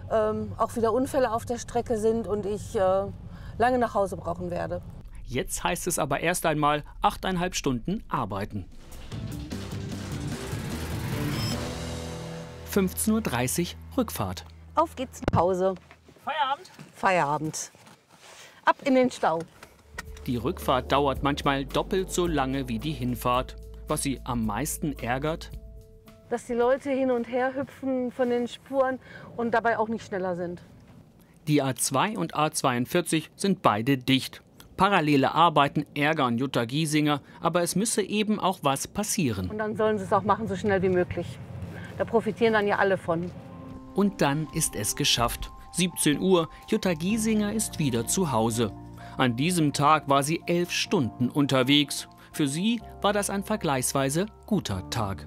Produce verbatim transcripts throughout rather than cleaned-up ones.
ähm, auch wieder Unfälle auf der Strecke sind und ich äh, lange nach Hause brauchen werde. Jetzt heißt es aber erst einmal achteinhalb Stunden arbeiten. fünfzehn Uhr dreißig Rückfahrt. Auf geht's nach Hause. Feierabend? Feierabend. Ab in den Stau. Die Rückfahrt dauert manchmal doppelt so lange wie die Hinfahrt. Was sie am meisten ärgert? Dass die Leute hin und her hüpfen von den Spuren und dabei auch nicht schneller sind. Die A zwei und A zweiundvierzig sind beide dicht. Parallele Arbeiten ärgern Jutta Giesinger, aber es müsse eben auch was passieren. Und dann sollen sie es auch machen, so schnell wie möglich. Da profitieren dann ja alle von. Und dann ist es geschafft. siebzehn Uhr, Jutta Giesinger ist wieder zu Hause. An diesem Tag war sie elf Stunden unterwegs. Für sie war das ein vergleichsweise guter Tag.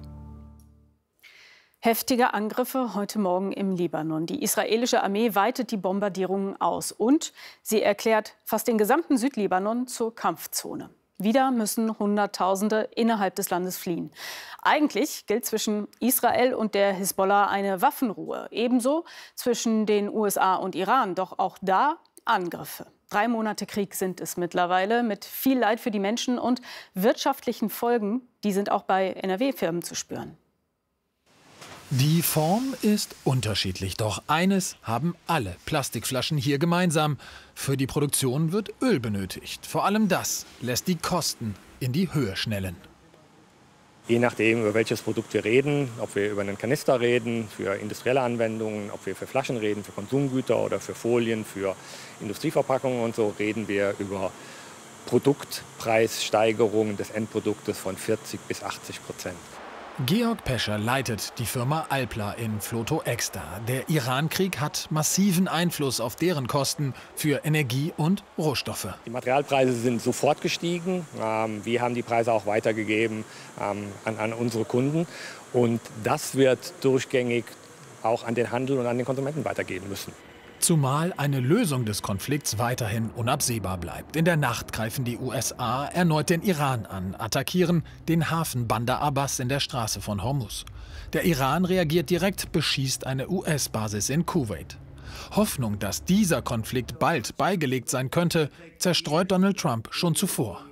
Heftige Angriffe heute Morgen im Libanon. Die israelische Armee weitet die Bombardierungen aus und sie erklärt fast den gesamten Südlibanon zur Kampfzone. Wieder müssen Hunderttausende innerhalb des Landes fliehen. Eigentlich gilt zwischen Israel und der Hisbollah eine Waffenruhe, ebenso zwischen den U S A und Iran. Doch auch da Angriffe. Drei Monate Krieg sind es mittlerweile, mit viel Leid für die Menschen und wirtschaftlichen Folgen. Die sind auch bei N R W-Firmen zu spüren. Die Form ist unterschiedlich, doch eines haben alle Plastikflaschen hier gemeinsam. Für die Produktion wird Öl benötigt. Vor allem das lässt die Kosten in die Höhe schnellen. Je nachdem, über welches Produkt wir reden, ob wir über einen Kanister reden, für industrielle Anwendungen, ob wir für Flaschen reden, für Konsumgüter oder für Folien, für Industrieverpackungen und so, reden wir über Produktpreissteigerungen des Endproduktes von vierzig bis achtzig Prozent. Georg Pescher leitet die Firma Alpla in Floto Exter. Der Iran-Krieg hat massiven Einfluss auf deren Kosten für Energie und Rohstoffe. Die Materialpreise sind sofort gestiegen. Wir haben die Preise auch weitergegeben an, an unsere Kunden. Und das wird durchgängig auch an den Handel und an den Konsumenten weitergehen müssen. Zumal eine Lösung des Konflikts weiterhin unabsehbar bleibt. In der Nacht greifen die U S A erneut den Iran an, attackieren den Hafen Bandar Abbas in der Straße von Hormuz. Der Iran reagiert direkt, beschießt eine U S-Basis in Kuwait. Hoffnung, dass dieser Konflikt bald beigelegt sein könnte, zerstreut Donald Trump schon zuvor.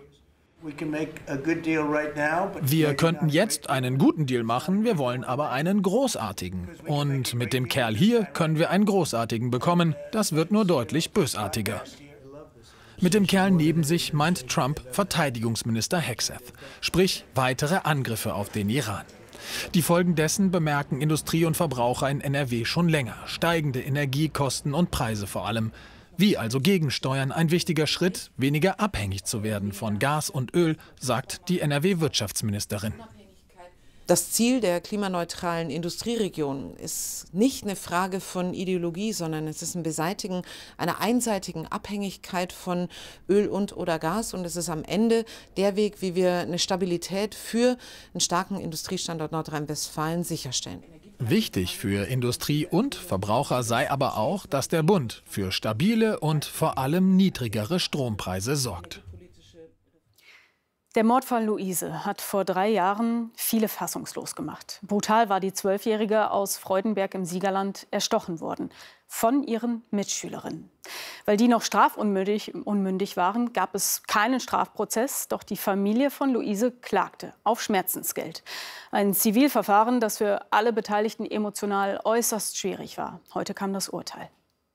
Wir könnten jetzt einen guten Deal machen, wir wollen aber einen großartigen. Und mit dem Kerl hier können wir einen großartigen bekommen. Das wird nur deutlich bösartiger. Mit dem Kerl neben sich meint Trump Verteidigungsminister Hegseth. Sprich, weitere Angriffe auf den Iran. Die Folgen dessen bemerken Industrie und Verbraucher in N R W schon länger. Steigende Energiekosten und Preise vor allem. Wie also gegensteuern ein wichtiger Schritt, weniger abhängig zu werden von Gas und Öl, sagt die N R W-Wirtschaftsministerin. Das Ziel der klimaneutralen Industrieregion ist nicht eine Frage von Ideologie, sondern es ist ein Beseitigen einer einseitigen Abhängigkeit von Öl und oder Gas. Und es ist am Ende der Weg, wie wir eine Stabilität für einen starken Industriestandort Nordrhein-Westfalen sicherstellen. Wichtig für Industrie und Verbraucher sei aber auch, dass der Bund für stabile und vor allem niedrigere Strompreise sorgt. Der Mordfall Luise hat vor drei Jahren viele fassungslos gemacht. Brutal war die Zwölfjährige aus Freudenberg im Siegerland erstochen worden von ihren Mitschülerinnen. Weil die noch strafunmündig unmündig waren, gab es keinen Strafprozess. Doch die Familie von Luise klagte auf Schmerzensgeld. Ein Zivilverfahren, das für alle Beteiligten emotional äußerst schwierig war. Heute kam das Urteil.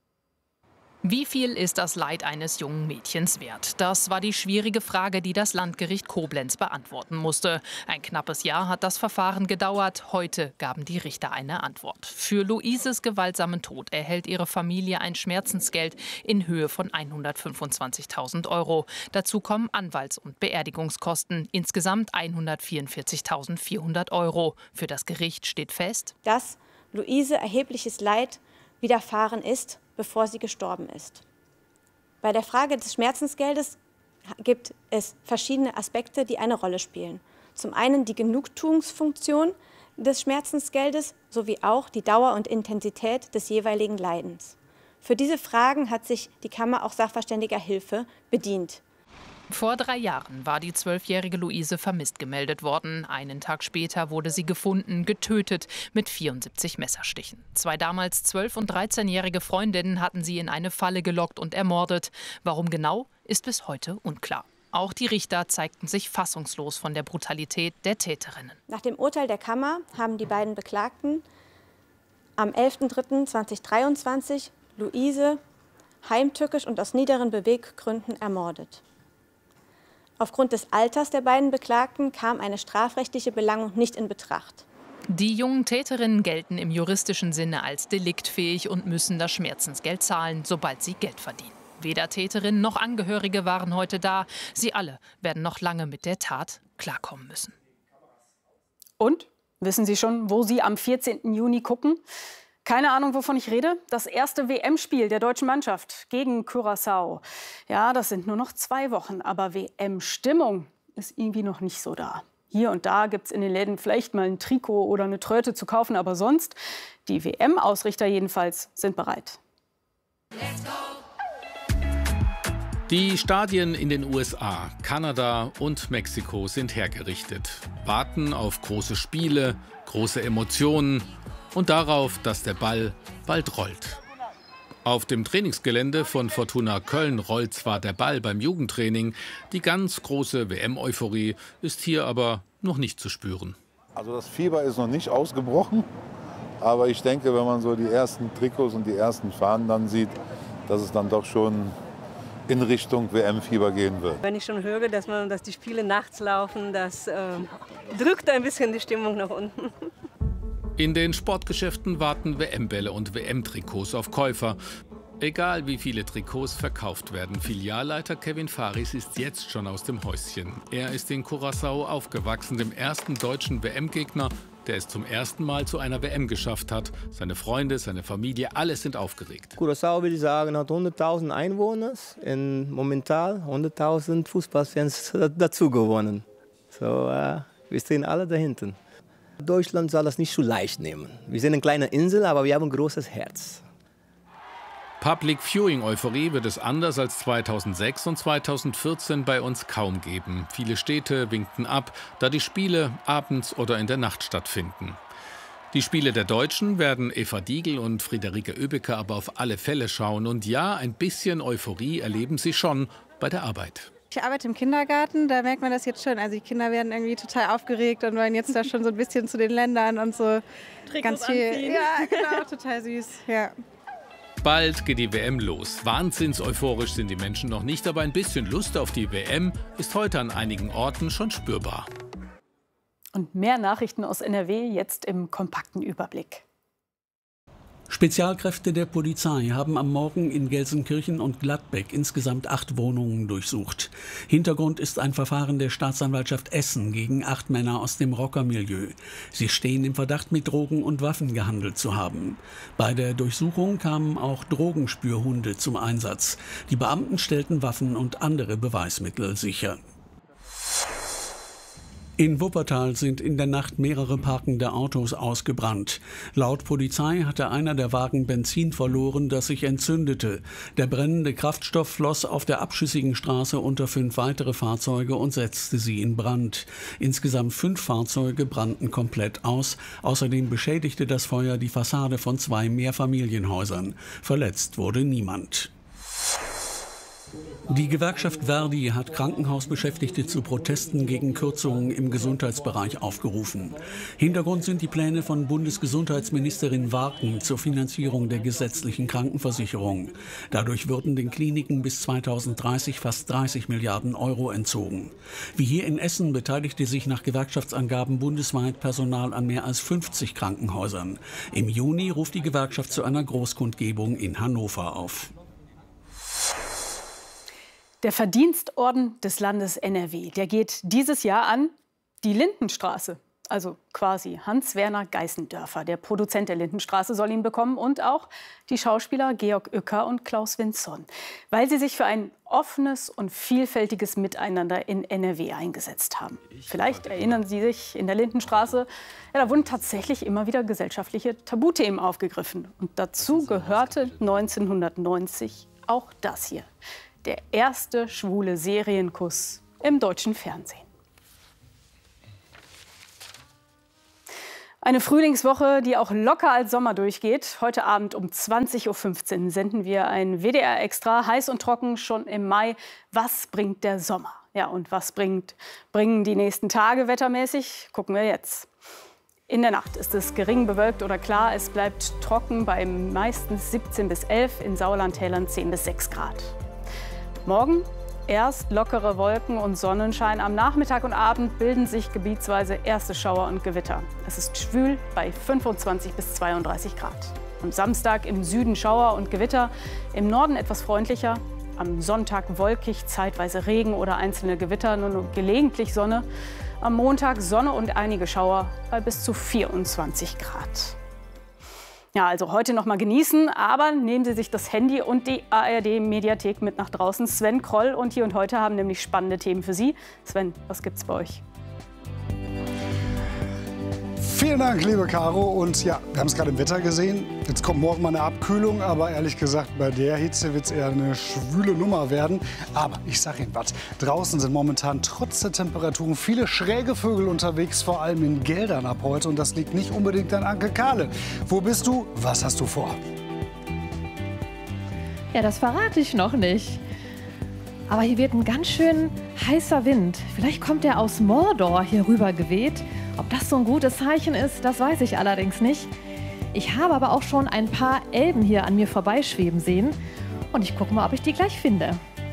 Wie viel ist das Leid eines jungen Mädchens wert? Das war die schwierige Frage, die das Landgericht Koblenz beantworten musste. Ein knappes Jahr hat das Verfahren gedauert. Heute gaben die Richter eine Antwort. Für Luises gewaltsamen Tod erhält ihre Familie ein Schmerzensgeld in Höhe von hundertfünfundzwanzigtausend Euro. Dazu kommen Anwalts- und Beerdigungskosten. Insgesamt hundertvierundvierzigtausendvierhundert Euro. Für das Gericht steht fest, dass Luise erhebliches Leid widerfahren ist, bevor sie gestorben ist. Bei der Frage des Schmerzensgeldes gibt es verschiedene Aspekte, die eine Rolle spielen. Zum einen die Genugtuungsfunktion des Schmerzensgeldes sowie auch die Dauer und Intensität des jeweiligen Leidens. Für diese Fragen hat sich die Kammer auch Sachverständiger Hilfe bedient. Vor drei Jahren war die zwölfjährige Luise vermisst gemeldet worden. Einen Tag später wurde sie gefunden, getötet mit vierundsiebzig Messerstichen. Zwei damals zwölf- und dreizehnjährige Freundinnen hatten sie in eine Falle gelockt und ermordet. Warum genau, ist bis heute unklar. Auch die Richter zeigten sich fassungslos von der Brutalität der Täterinnen. Nach dem Urteil der Kammer haben die beiden Beklagten am elften dritten zweitausenddreiundzwanzig Luise heimtückisch und aus niederen Beweggründen ermordet. Aufgrund des Alters der beiden Beklagten kam eine strafrechtliche Belangung nicht in Betracht. Die jungen Täterinnen gelten im juristischen Sinne als deliktfähig und müssen das Schmerzensgeld zahlen, sobald sie Geld verdienen. Weder Täterinnen noch Angehörige waren heute da. Sie alle werden noch lange mit der Tat klarkommen müssen. Und? Wissen Sie schon, wo Sie am vierzehnten Juni gucken? Keine Ahnung, wovon ich rede. Das erste W M-Spiel der deutschen Mannschaft gegen Curaçao. Ja, das sind nur noch zwei Wochen, aber W M-Stimmung ist irgendwie noch nicht so da. Hier und da gibt es in den Läden vielleicht mal ein Trikot oder eine Tröte zu kaufen, aber sonst, die W M-Ausrichter jedenfalls sind bereit. Let's go! Die Stadien in den U S A, Kanada und Mexiko sind hergerichtet. Warten auf große Spiele, große Emotionen und darauf, dass der Ball bald rollt. Auf dem Trainingsgelände von Fortuna Köln rollt zwar der Ball beim Jugendtraining, die ganz große W M-Euphorie ist hier aber noch nicht zu spüren. Also das Fieber ist noch nicht ausgebrochen, aber ich denke, wenn man so die ersten Trikots und die ersten Fahnen dann sieht, dass es dann doch schon in Richtung W M-Fieber gehen wird. Wenn ich schon höre, dass, man, dass die Spiele nachts laufen, das äh, drückt ein bisschen die Stimmung nach unten. In den Sportgeschäften warten W M-Bälle und W M-Trikots auf Käufer. Egal wie viele Trikots verkauft werden, Filialleiter Kevin Faris ist jetzt schon aus dem Häuschen. Er ist in Curaçao aufgewachsen, dem ersten deutschen W M-Gegner, der es zum ersten Mal zu einer W M geschafft hat. Seine Freunde, seine Familie, alle sind aufgeregt. Curaçao, würde ich sagen, hat hunderttausend Einwohner und momentan hunderttausend Fußballfans dazu gewonnen. So, äh, wir stehen alle dahinter. Deutschland soll das nicht so leicht nehmen. Wir sind eine kleine Insel, aber wir haben ein großes Herz. Public Viewing-Euphorie wird es anders als zweitausendsechs und zweitausendvierzehn bei uns kaum geben. Viele Städte winkten ab, da die Spiele abends oder in der Nacht stattfinden. Die Spiele der Deutschen werden Eva Diegel und Friederike Oebecker aber auf alle Fälle schauen. Und ja, ein bisschen Euphorie erleben sie schon bei der Arbeit. Ich arbeite im Kindergarten, da merkt man das jetzt schon. Also die Kinder werden irgendwie total aufgeregt und wollen jetzt da schon so ein bisschen zu den Ländern und so. Trikots ganz viel. Anziehen. Ja, genau, total süß. Ja. Bald geht die W M los. Wahnsinns-euphorisch sind die Menschen noch nicht, aber ein bisschen Lust auf die W M ist heute an einigen Orten schon spürbar. Und mehr Nachrichten aus N R W jetzt im kompakten Überblick. Spezialkräfte der Polizei haben am Morgen in Gelsenkirchen und Gladbeck insgesamt acht Wohnungen durchsucht. Hintergrund ist ein Verfahren der Staatsanwaltschaft Essen gegen acht Männer aus dem Rockermilieu. Sie stehen im Verdacht, mit Drogen und Waffen gehandelt zu haben. Bei der Durchsuchung kamen auch Drogenspürhunde zum Einsatz. Die Beamten stellten Waffen und andere Beweismittel sicher. In Wuppertal sind in der Nacht mehrere parkende Autos ausgebrannt. Laut Polizei hatte einer der Wagen Benzin verloren, das sich entzündete. Der brennende Kraftstoff floss auf der abschüssigen Straße unter fünf weitere Fahrzeuge und setzte sie in Brand. Insgesamt fünf Fahrzeuge brannten komplett aus. Außerdem beschädigte das Feuer die Fassade von zwei Mehrfamilienhäusern. Verletzt wurde niemand. Die Gewerkschaft Verdi hat Krankenhausbeschäftigte zu Protesten gegen Kürzungen im Gesundheitsbereich aufgerufen. Hintergrund sind die Pläne von Bundesgesundheitsministerin Warken zur Finanzierung der gesetzlichen Krankenversicherung. Dadurch würden den Kliniken bis zweitausenddreißig fast dreißig Milliarden Euro entzogen. Wie hier in Essen beteiligte sich nach Gewerkschaftsangaben bundesweit Personal an mehr als fünfzig Krankenhäusern. Im Juni ruft die Gewerkschaft zu einer Großkundgebung in Hannover auf. Der Verdienstorden des Landes N R W, der geht dieses Jahr an die Lindenstraße. Also quasi Hans-Werner Geißendörfer, der Produzent der Lindenstraße, soll ihn bekommen. Und auch die Schauspieler Georg Uecker und Klaus Winzon, weil sie sich für ein offenes und vielfältiges Miteinander in N R W eingesetzt haben. Vielleicht erinnern Sie sich, in der Lindenstraße, ja, da wurden tatsächlich immer wieder gesellschaftliche Tabuthemen aufgegriffen. Und dazu gehörte neunzehnhundertneunzig auch das hier. Der erste schwule Serienkuss im deutschen Fernsehen. Eine Frühlingswoche, die auch locker als Sommer durchgeht. Heute Abend um zwanzig Uhr fünfzehn senden wir ein W D R-Extra, heiß und trocken, schon im Mai. Was bringt der Sommer? Ja, und was bringt, bringen die nächsten Tage wettermäßig? Gucken wir jetzt. In der Nacht ist es gering bewölkt oder klar. Es bleibt trocken bei meistens siebzehn bis elf, in Sauerlandtälern zehn bis sechs Grad. Morgen erst lockere Wolken und Sonnenschein. Am Nachmittag und Abend bilden sich gebietsweise erste Schauer und Gewitter. Es ist schwül bei fünfundzwanzig bis zweiunddreißig Grad. Am Samstag im Süden Schauer und Gewitter, im Norden etwas freundlicher. Am Sonntag wolkig, zeitweise Regen oder einzelne Gewitter, nur gelegentlich Sonne. Am Montag Sonne und einige Schauer bei bis zu vierundzwanzig Grad. Ja, also heute noch mal genießen, aber nehmen Sie sich das Handy und die A R D-Mediathek mit nach draußen. Sven Kroll und Hier und Heute haben nämlich spannende Themen für Sie. Sven, was gibt's bei euch? Vielen Dank, liebe Caro. Und ja, wir haben es gerade im Wetter gesehen. Jetzt kommt morgen mal eine Abkühlung, aber ehrlich gesagt, bei der Hitze wird es eher eine schwüle Nummer werden. Aber ich sage Ihnen was, draußen sind momentan trotz der Temperaturen viele schräge Vögel unterwegs, vor allem in Geldern ab heute. Und das liegt nicht unbedingt an Anke Kahle. Wo bist du? Was hast du vor? Ja, das verrate ich noch nicht. Aber hier wird ein ganz schön heißer Wind. Vielleicht kommt er aus Mordor hier rüber geweht. Ob das so ein gutes Zeichen ist, das weiß ich allerdings nicht. Ich habe aber auch schon ein paar Elben hier an mir vorbeischweben sehen. Und ich gucke mal, ob ich die gleich finde.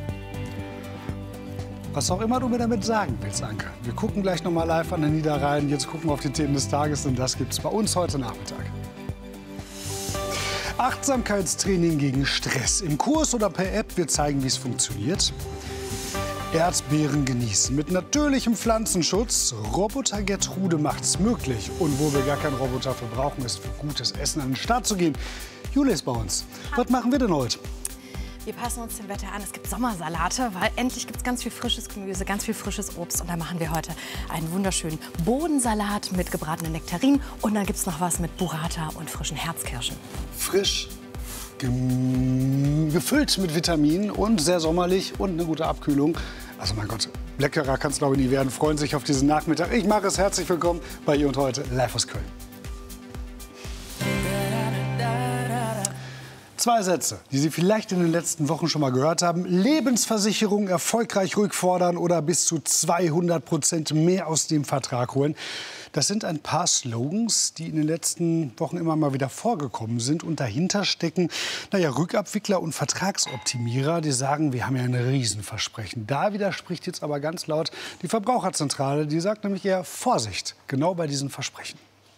Was auch immer du mir damit sagen willst, Anke. Wir gucken gleich noch mal live an den Niederrhein. Jetzt gucken wir auf die Themen des Tages, denn das gibt es bei uns heute Nachmittag. Achtsamkeitstraining gegen Stress. Im Kurs oder per App. Wir zeigen, wie es funktioniert. Erdbeeren genießen mit natürlichem Pflanzenschutz. Roboter Gertrude macht's möglich. Und wo wir gar keinen Roboter für brauchen, ist für gutes Essen an den Start zu gehen. Jule ist bei uns. Was machen wir denn heute? Wir passen uns dem Wetter an. Es gibt Sommersalate, weil endlich gibt es ganz viel frisches Gemüse, ganz viel frisches Obst. Und da machen wir heute einen wunderschönen Bohnensalat mit gebratenen Nektarinen. Und dann gibt es noch was mit Burrata und frischen Herzkirschen. Frisch, gefüllt mit Vitaminen und sehr sommerlich und eine gute Abkühlung. Also mein Gott, leckerer kann es glaube ich nie werden. Freuen sich auf diesen Nachmittag. Ich mache es. Herzlich willkommen bei Hier und Heute live aus Köln. Zwei Sätze, die Sie vielleicht in den letzten Wochen schon mal gehört haben. Lebensversicherung erfolgreich rückfordern oder bis zu zweihundert Prozent mehr aus dem Vertrag holen. Das sind ein paar Slogans, die in den letzten Wochen immer mal wieder vorgekommen sind. Und dahinter stecken naja, Rückabwickler und Vertragsoptimierer, die sagen, wir haben ja ein Riesenversprechen. Da widerspricht jetzt aber ganz laut die Verbraucherzentrale. Die sagt nämlich eher Vorsicht, genau bei diesen Versprechen.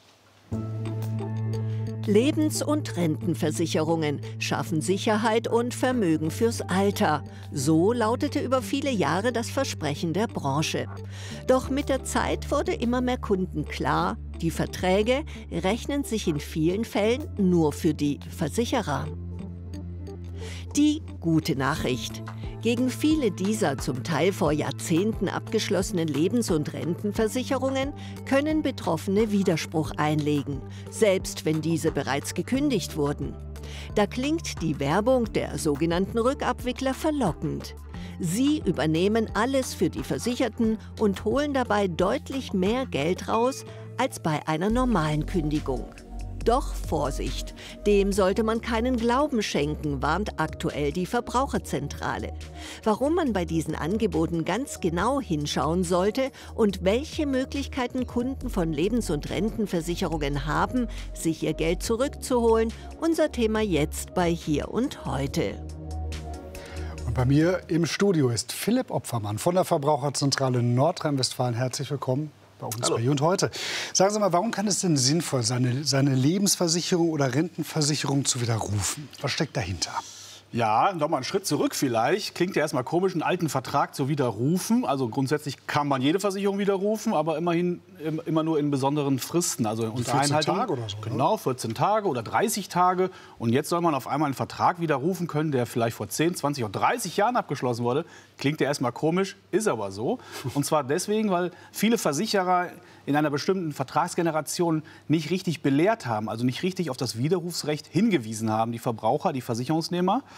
Lebens- und Rentenversicherungen schaffen Sicherheit und Vermögen fürs Alter. So lautete über viele Jahre das Versprechen der Branche. Doch mit der Zeit wurde immer mehr Kunden klar, die Verträge rechnen sich in vielen Fällen nur für die Versicherer. Die gute Nachricht. Gegen viele dieser zum Teil vor Jahrzehnten abgeschlossenen Lebens- und Rentenversicherungen können Betroffene Widerspruch einlegen, selbst wenn diese bereits gekündigt wurden. Da klingt die Werbung der sogenannten Rückabwickler verlockend. Sie übernehmen alles für die Versicherten und holen dabei deutlich mehr Geld raus als bei einer normalen Kündigung. Doch Vorsicht, dem sollte man keinen Glauben schenken, warnt aktuell die Verbraucherzentrale. Warum man bei diesen Angeboten ganz genau hinschauen sollte und welche Möglichkeiten Kunden von Lebens- und Rentenversicherungen haben, sich ihr Geld zurückzuholen, unser Thema jetzt bei Hier und Heute. Und bei mir im Studio ist Philipp Opfermann von der Verbraucherzentrale Nordrhein-Westfalen. Herzlich willkommen bei uns bei Hier und Heute. Sagen Sie mal, warum kann es denn sinnvoll sein, seine Lebensversicherung oder Rentenversicherung zu widerrufen? Was steckt dahinter? Ja, noch mal einen Schritt zurück vielleicht. Klingt ja erstmal komisch, einen alten Vertrag zu widerrufen. Also grundsätzlich kann man jede Versicherung widerrufen, aber immerhin immer nur in besonderen Fristen. Also unter Einhaltung. vierzehn Tage oder so. Genau, vierzehn Tage oder dreißig Tage. Und jetzt soll man auf einmal einen Vertrag widerrufen können, der vielleicht vor zehn, zwanzig oder dreißig Jahren abgeschlossen wurde. Klingt ja erstmal komisch, ist aber so. Und zwar deswegen, weil viele Versicherer in einer bestimmten Vertragsgeneration nicht richtig belehrt haben, also nicht richtig auf das Widerrufsrecht hingewiesen haben, die Verbraucher, die Versicherungsnehmer.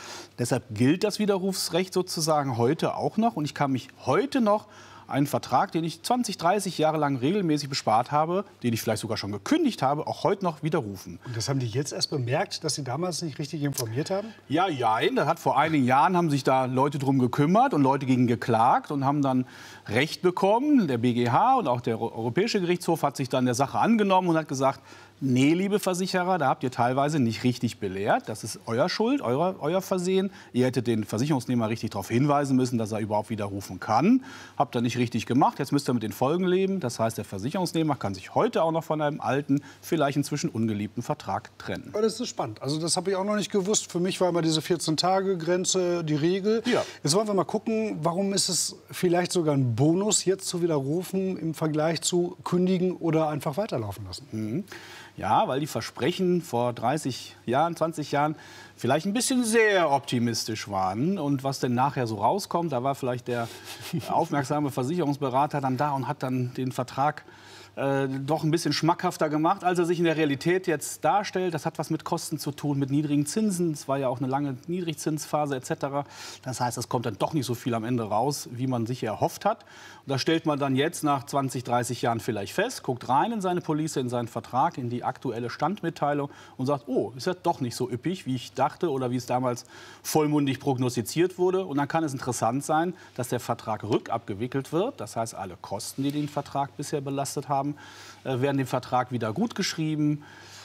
Deshalb gilt das Widerrufsrecht sozusagen heute auch noch. Und ich kann mich heute noch einen Vertrag, den ich zwanzig, dreißig Jahre lang regelmäßig bespart habe, den ich vielleicht sogar schon gekündigt habe, auch heute noch widerrufen. Und das haben die jetzt erst bemerkt, dass Sie damals nicht richtig informiert haben? Ja, ja. Das hat vor einigen Jahren haben sich da Leute drum gekümmert und Leute gegen geklagt und haben dann Recht bekommen. Der B G H und auch der Europäische Gerichtshof hat sich dann der Sache angenommen und hat gesagt, nee, liebe Versicherer, da habt ihr teilweise nicht richtig belehrt. Das ist euer Schuld, euer, euer Versehen. Ihr hättet den Versicherungsnehmer richtig darauf hinweisen müssen, dass er überhaupt widerrufen kann. Habt ihr nicht richtig gemacht. Jetzt müsst ihr mit den Folgen leben. Das heißt, der Versicherungsnehmer kann sich heute auch noch von einem alten, vielleicht inzwischen ungeliebten Vertrag trennen. Aber das ist spannend. Also das habe ich auch noch nicht gewusst. Für mich war immer diese vierzehn-Tage-Grenze die Regel. Ja. Jetzt wollen wir mal gucken, warum ist es vielleicht sogar ein Bonus, jetzt zu widerrufen im Vergleich zu kündigen oder einfach weiterlaufen lassen? Mhm. Ja, weil die Versprechen vor dreißig Jahren, zwanzig Jahren vielleicht ein bisschen sehr optimistisch waren. Und was denn nachher so rauskommt, da war vielleicht der aufmerksame Versicherungsberater dann da und hat dann den Vertrag äh, doch ein bisschen schmackhafter gemacht, als er sich in der Realität jetzt darstellt. Das hat was mit Kosten zu tun, mit niedrigen Zinsen. Es war ja auch eine lange Niedrigzinsphase et cetera. Das heißt, es kommt dann doch nicht so viel am Ende raus, wie man sich erhofft hat. Und das stellt man dann jetzt nach zwanzig, dreißig Jahren vielleicht fest, guckt rein in seine Police, in seinen Vertrag, in die aktuelle Standmitteilung und sagt, oh, ist ja doch nicht so üppig, wie ich dachte oder wie es damals vollmundig prognostiziert wurde. Und dann kann es interessant sein, dass der Vertrag rückabgewickelt wird. Das heißt, alle Kosten, die den Vertrag bisher belastet haben, werden dem Vertrag wieder gutgeschrieben.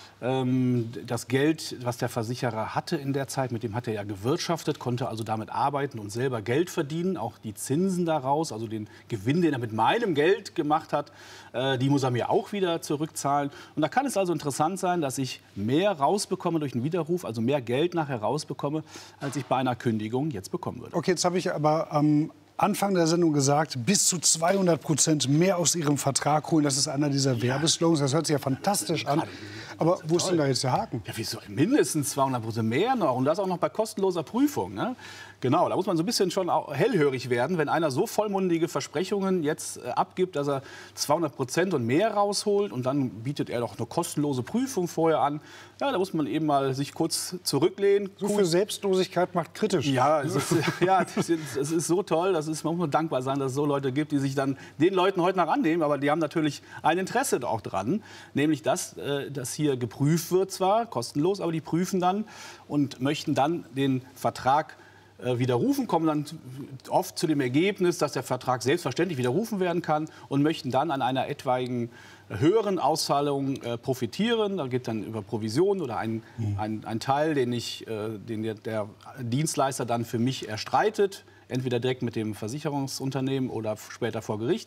Das Geld, was der Versicherer hatte in der Zeit, mit dem hat er ja gewirtschaftet, konnte also damit arbeiten und selber Geld verdienen. Auch die Zinsen daraus, also den Gewinn, den er mit meinem Geld gemacht hat, die muss er mir auch wieder zurückzahlen. Und da kann es also interessant sein, dass ich mehr rausbekomme durch einen Widerruf, also mehr Geld nachher rausbekomme, als ich bei einer Kündigung jetzt bekommen würde. Okay, jetzt habe ich aber am ähm Anfang der Sendung gesagt, bis zu zweihundert Prozent mehr aus Ihrem Vertrag holen. Das ist einer dieser ja. Werbeslogans. Das hört sich ja fantastisch an. Aber wo ist denn da jetzt der Haken? Ja, wieso? Mindestens zweihundert Prozent mehr noch. Und das auch noch bei kostenloser Prüfung. Ne? Genau, da muss man so ein bisschen schon hellhörig werden, wenn einer so vollmundige Versprechungen jetzt äh, abgibt, dass er zweihundert Prozent und mehr rausholt. Und dann bietet er doch eine kostenlose Prüfung vorher an. Ja, da muss man eben mal sich kurz zurücklehnen. So viel Selbstlosigkeit macht kritisch. Ja, es ist, ja, es ist, es ist so toll. Das ist, man muss nur dankbar sein, dass es so Leute gibt, die sich dann den Leuten heute noch annehmen. Aber die haben natürlich ein Interesse auch dran. Nämlich, dass, äh, dass hier geprüft wird zwar, kostenlos, aber die prüfen dann und möchten dann den Vertrag äh, widerrufen, kommen dann oft zu dem Ergebnis, dass der Vertrag selbstverständlich widerrufen werden kann und möchten dann an einer etwaigen höheren Auszahlung äh, profitieren. Da geht dann über Provision oder ein, mhm. ein, ein Teil, den, ich, äh, den der, der Dienstleister dann für mich erstreitet, entweder direkt mit dem Versicherungsunternehmen oder später vor Gericht.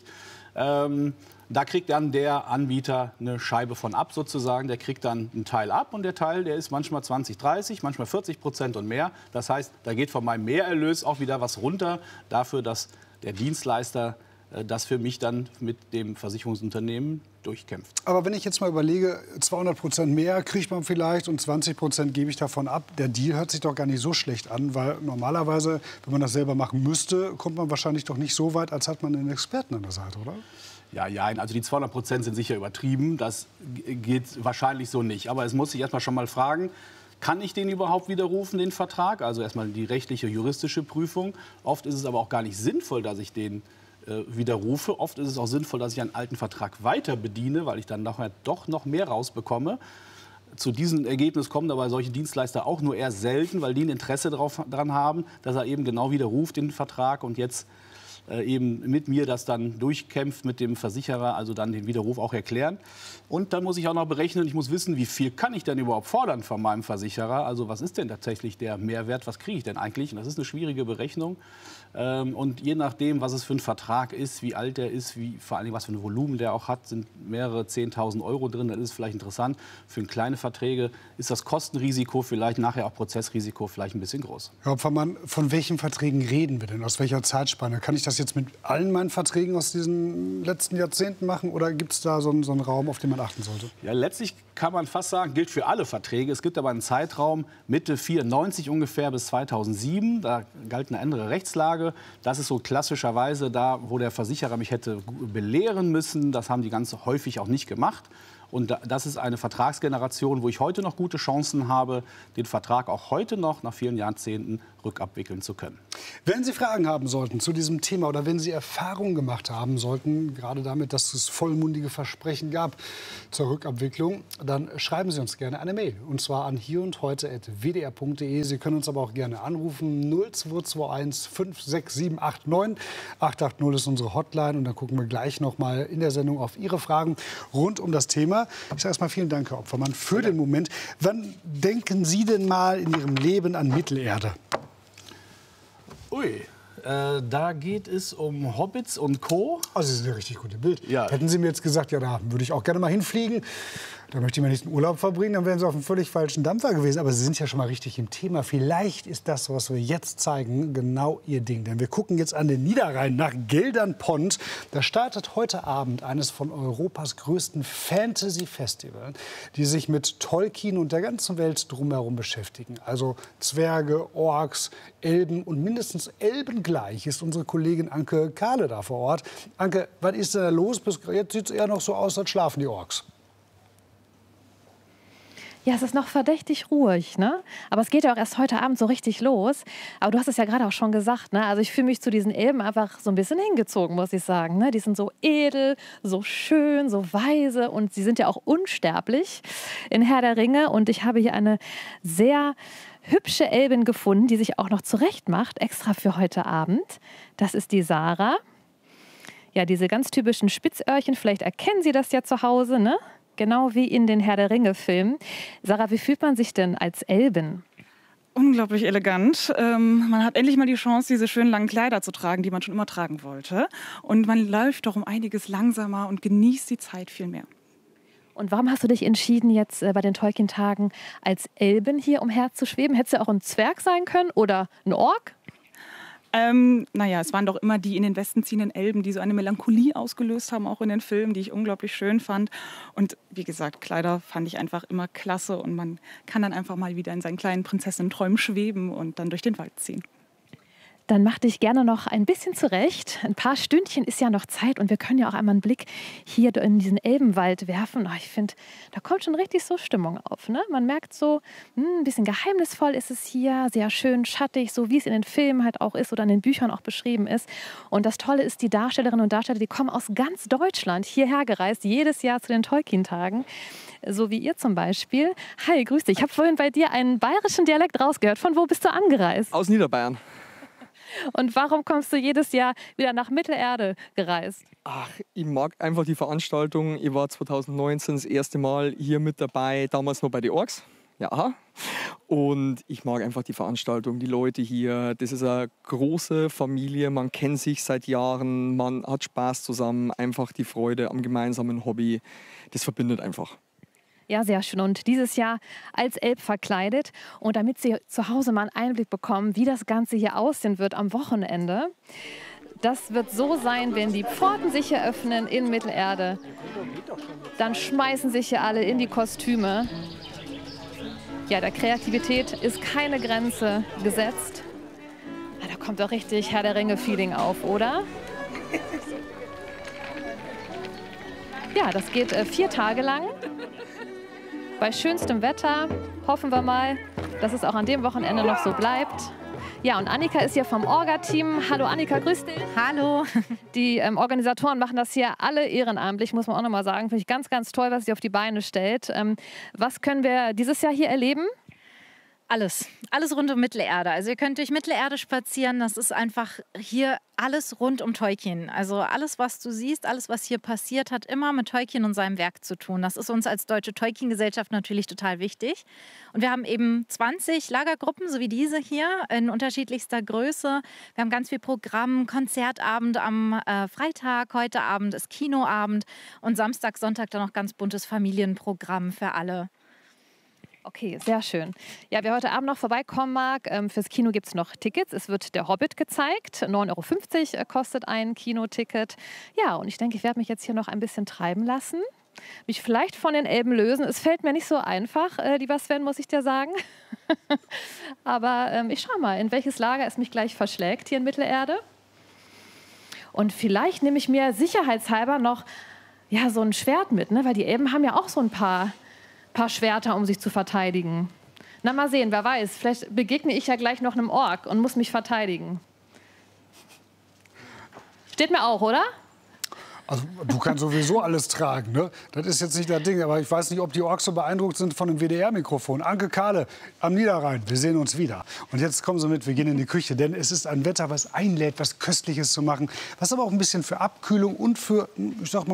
Ähm, da kriegt dann der Anbieter eine Scheibe von ab sozusagen. Der kriegt dann einen Teil ab und der Teil, der ist manchmal zwanzig, dreißig, manchmal vierzig Prozent und mehr. Das heißt, da geht von meinem Mehrerlös auch wieder was runter dafür, dass der Dienstleister äh, das für mich dann mit dem Versicherungsunternehmen durchkämpft. Aber wenn ich jetzt mal überlege, zweihundert Prozent mehr kriegt man vielleicht und zwanzig Prozent gebe ich davon ab. Der Deal hört sich doch gar nicht so schlecht an, weil normalerweise, wenn man das selber machen müsste, kommt man wahrscheinlich doch nicht so weit, als hat man einen Experten an der Seite, oder? Ja, ja, also die zweihundert Prozent sind sicher übertrieben. Das geht wahrscheinlich so nicht. Aber es muss sich erst mal schon mal fragen, kann ich den überhaupt widerrufen, den Vertrag? Also erstmal die rechtliche, juristische Prüfung. Oft ist es aber auch gar nicht sinnvoll, dass ich den widerrufe. Oft ist es auch sinnvoll, dass ich einen alten Vertrag weiter bediene, weil ich dann nachher doch noch mehr rausbekomme. Zu diesem Ergebnis kommen aber solche Dienstleister auch nur eher selten, weil die ein Interesse daran haben, dass er eben genau widerruft den Vertrag und jetzt äh, eben mit mir das dann durchkämpft mit dem Versicherer, also dann den Widerruf auch erklären. Und dann muss ich auch noch berechnen, ich muss wissen, wie viel kann ich denn überhaupt fordern von meinem Versicherer? Also was ist denn tatsächlich der Mehrwert, was kriege ich denn eigentlich? Und das ist eine schwierige Berechnung. Und je nachdem, was es für ein Vertrag ist, wie alt der ist, wie, vor allem was für ein Volumen der auch hat, sind mehrere zehntausend Euro drin. Dann ist es vielleicht interessant. Für kleine Verträge ist das Kostenrisiko vielleicht, nachher auch Prozessrisiko vielleicht ein bisschen groß. Herr Hopfermann, von welchen Verträgen reden wir denn? Aus welcher Zeitspanne? Kann ich das jetzt mit allen meinen Verträgen aus diesen letzten Jahrzehnten machen? Oder gibt es da so einen, so einen Raum, auf den man achten sollte? Ja, letztlich kann man fast sagen, gilt für alle Verträge. Es gibt aber einen Zeitraum Mitte vierundneunzig ungefähr bis zweitausendsieben. Da galt eine andere Rechtslage. Das ist so klassischerweise da, wo der Versicherer mich hätte belehren müssen. Das haben die ganz häufig auch nicht gemacht. Und das ist eine Vertragsgeneration, wo ich heute noch gute Chancen habe, den Vertrag auch heute noch nach vielen Jahrzehnten rückabwickeln zu können. Wenn Sie Fragen haben sollten zu diesem Thema oder wenn Sie Erfahrungen gemacht haben sollten, gerade damit, dass es vollmundige Versprechen gab zur Rückabwicklung, dann schreiben Sie uns gerne eine Mail. Und zwar an hier und heute at w d r punkt d e. Sie können uns aber auch gerne anrufen. null zwei zwei eins fünf sechs sieben acht neun acht acht null ist unsere Hotline. Und dann gucken wir gleich noch mal in der Sendung auf Ihre Fragen rund um das Thema. Ich sage erstmal vielen Dank, Herr Opfermann, für den Moment. Wann denken Sie denn mal in Ihrem Leben an Mittelerde? Ui, äh, da geht es um Hobbits und Co. Also Sie sind ja richtig gut im Bild. Ja. Hätten Sie mir jetzt gesagt, ja, da würde ich auch gerne mal hinfliegen, da möchte ich meinen nächsten Urlaub verbringen, dann wären Sie auf einem völlig falschen Dampfer gewesen. Aber Sie sind ja schon mal richtig im Thema. Vielleicht ist das, was wir jetzt zeigen, genau Ihr Ding. Denn wir gucken jetzt an den Niederrhein nach Geldernpont. Da startet heute Abend eines von Europas größten Fantasy-Festivals, die sich mit Tolkien und der ganzen Welt drumherum beschäftigen. Also Zwerge, Orks, Elben und mindestens Elben gleich ist unsere Kollegin Anke Kahle da vor Ort. Anke, was ist da los? Bis jetzt sieht es eher noch so aus, als schlafen die Orks. Ja, es ist noch verdächtig ruhig, ne? Aber es geht ja auch erst heute Abend so richtig los. Aber du hast es ja gerade auch schon gesagt, ne? Also ich fühle mich zu diesen Elben einfach so ein bisschen hingezogen, muss ich sagen, ne? Die sind so edel, so schön, so weise und sie sind ja auch unsterblich in Herr der Ringe. Und ich habe hier eine sehr hübsche Elbin gefunden, die sich auch noch zurecht macht, extra für heute Abend. Das ist die Sarah. Ja, diese ganz typischen Spitzöhrchen, vielleicht erkennen Sie das ja zu Hause, ne? Genau wie in den Herr der Ringe-Filmen. Sarah, wie fühlt man sich denn als Elbin? Unglaublich elegant. Ähm, man hat endlich mal die Chance, diese schönen langen Kleider zu tragen, die man schon immer tragen wollte. Und man läuft doch um einiges langsamer und genießt die Zeit viel mehr. Und warum hast du dich entschieden, jetzt äh, bei den Tolkien-Tagen als Elbin hier umherzuschweben? Hättest du auch ein Zwerg sein können oder ein Ork? Ähm, naja, es waren doch immer die in den Westen ziehenden Elben, die so eine Melancholie ausgelöst haben, auch in den Filmen, die ich unglaublich schön fand. Und wie gesagt, Kleider fand ich einfach immer klasse. Und man kann dann einfach mal wieder in seinen kleinen Prinzessinnen-Träumen schweben und dann durch den Wald ziehen. Dann mach dich gerne noch ein bisschen zurecht. Ein paar Stündchen ist ja noch Zeit und wir können ja auch einmal einen Blick hier in diesen Elbenwald werfen. Oh, ich finde, da kommt schon richtig so Stimmung auf, ne? Man merkt so, hm, ein bisschen geheimnisvoll ist es hier, sehr schön schattig, so wie es in den Filmen halt auch ist oder in den Büchern auch beschrieben ist. Und das Tolle ist, die Darstellerinnen und Darsteller, die kommen aus ganz Deutschland hierher gereist, jedes Jahr zu den Tolkien-Tagen. So wie ihr zum Beispiel. Hi, grüß dich. Ich habe vorhin bei dir einen bayerischen Dialekt rausgehört. Von wo bist du angereist? Aus Niederbayern. Und warum kommst du jedes Jahr wieder nach Mittelerde gereist? Ach, ich mag einfach die Veranstaltung. Ich war zwanzig neunzehn das erste Mal hier mit dabei, damals noch bei den Orks. Ja. Und ich mag einfach die Veranstaltung, die Leute hier. Das ist eine große Familie, man kennt sich seit Jahren, man hat Spaß zusammen, einfach die Freude am gemeinsamen Hobby. Das verbindet einfach. Ja, sehr schön. Und dieses Jahr als Elb verkleidet. Und damit Sie zu Hause mal einen Einblick bekommen, wie das Ganze hier aussehen wird am Wochenende. Das wird so sein, wenn die Pforten sich hier öffnen in Mittelerde. Dann schmeißen sich hier alle in die Kostüme. Ja, der Kreativität ist keine Grenze gesetzt. Ja, da kommt doch richtig Herr der Ringe-Feeling auf, oder? Ja, das geht äh, vier Tage lang. Bei schönstem Wetter hoffen wir mal, dass es auch an dem Wochenende noch so bleibt. Ja, und Annika ist hier vom Orga-Team. Hallo Annika, grüß dich. Hallo. Die ähm, Organisatoren machen das hier alle ehrenamtlich, muss man auch noch mal sagen. Finde ich ganz, ganz toll, was sie auf die Beine stellt. Ähm, was können wir dieses Jahr hier erleben? Alles. Alles rund um Mittelerde. Also ihr könnt durch Mittelerde spazieren. Das ist einfach hier alles rund um Tolkien. Also alles, was du siehst, alles, was hier passiert, hat immer mit Tolkien und seinem Werk zu tun. Das ist uns als Deutsche Tolkien-Gesellschaft natürlich total wichtig. Und wir haben eben zwanzig Lagergruppen, so wie diese hier, in unterschiedlichster Größe. Wir haben ganz viel Programm, Konzertabend am äh, Freitag, heute Abend ist Kinoabend und Samstag, Sonntag dann noch ganz buntes Familienprogramm für alle. Okay, sehr schön. Ja, wer heute Abend noch vorbeikommen mag, ähm, fürs Kino gibt es noch Tickets. Es wird der Hobbit gezeigt. neun Euro fünfzig kostet ein Kinoticket. Ja, und ich denke, ich werde mich jetzt hier noch ein bisschen treiben lassen. Mich vielleicht von den Elben lösen. Es fällt mir nicht so einfach, äh, lieber Sven, muss ich dir sagen. Aber ähm, ich schaue mal, in welches Lager es mich gleich verschlägt hier in Mittelerde. Und vielleicht nehme ich mir sicherheitshalber noch ja, so ein Schwert mit, ne? Weil die Elben haben ja auch so ein paar, paar Schwerter, um sich zu verteidigen. Na, mal sehen, wer weiß. Vielleicht begegne ich ja gleich noch einem Ork und muss mich verteidigen. Steht mir auch, oder? Also, du kannst sowieso alles tragen, ne? Das ist jetzt nicht das Ding. Aber ich weiß nicht, ob die Orks so beeindruckt sind von dem W D R-Mikrofon. Anke Kahle am Niederrhein. Wir sehen uns wieder. Und jetzt kommen Sie mit, wir gehen in die Küche. Denn es ist ein Wetter, was einlädt, was Köstliches zu machen. Was aber auch ein bisschen für Abkühlung und für, ich sag mal,